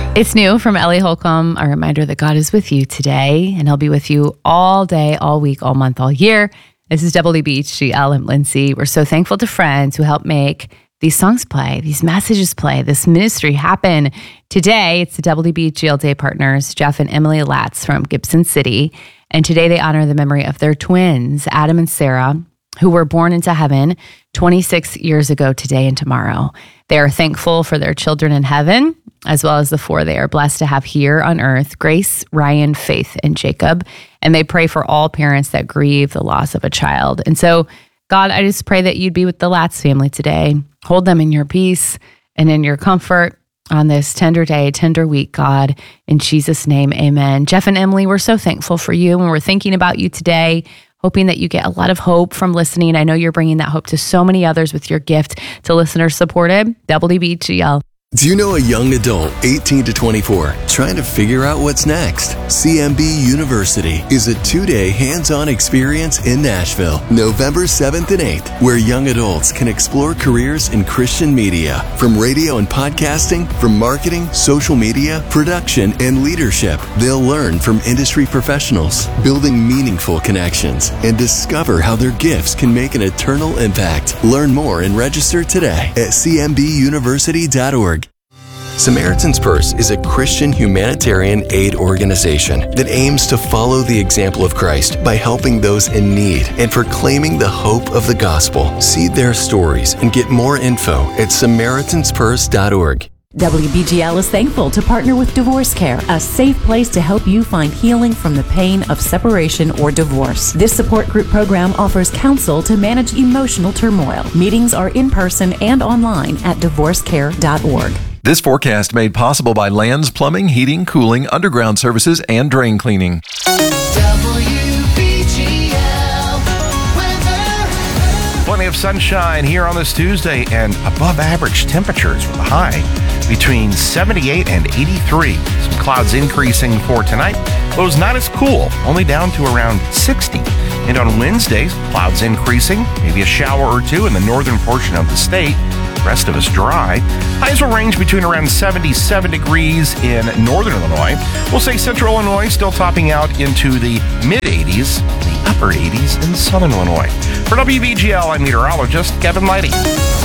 It's new from Ellie Holcomb, a reminder that God is with you today, and he'll be with you all day, all week, all month, all year. This is WBHGL and Lindsay. We're so thankful to friends who help make these songs play, these messages play, this ministry happen. Today, it's the WBHGL Day partners, Jeff and Emily Latz from Gibson City. And today they honor the memory of their twins, Adam and Sarah, who were born into heaven 26 years ago today and tomorrow. They are thankful for their children in heaven, as well as the four they are blessed to have here on earth, Grace, Ryan, Faith, and Jacob. And they pray for all parents that grieve the loss of a child. And so, God, I just pray that you'd be with the Latz family today. Hold them in your peace and in your comfort on this tender day, tender week, God. In Jesus' name, amen. Jeff and Emily, we're so thankful for you, and we're thinking about you today, hoping that you get a lot of hope from listening. I know you're bringing that hope to so many others with your gift to listener-supported WBGL. Do you know a young adult, 18 to 24, trying to figure out what's next? CMB University is a 2-day hands-on experience in Nashville, November 7th and 8th, where young adults can explore careers in Christian media, from radio and podcasting, from marketing, social media, production, and leadership. They'll learn from industry professionals, building meaningful connections, and discover how their gifts can make an eternal impact. Learn more and register today at cmbuniversity.org. Samaritan's Purse is a Christian humanitarian aid organization that aims to follow the example of Christ by helping those in need and proclaiming the hope of the gospel. See their stories and get more info at SamaritansPurse.org. WBGL is thankful to partner with Divorce Care, a safe place to help you find healing from the pain of separation or divorce. This support group program offers counsel to manage emotional turmoil. Meetings are in person and online at divorcecare.org. This forecast made possible by Lands Plumbing, Heating, Cooling, Underground Services, and Drain Cleaning. Plenty of sunshine here on this Tuesday and above average temperatures with a high between 78 and 83. Some clouds increasing for tonight. Lows not as cool, only down to around 60. And on Wednesdays, clouds increasing, maybe a shower or two in the northern portion of the state. Rest of us dry. Highs will range between around 77 degrees in northern Illinois. We'll say central Illinois still topping out into the mid-80s, the upper 80s in southern Illinois. For WBGL, I'm meteorologist Kevin Lighty.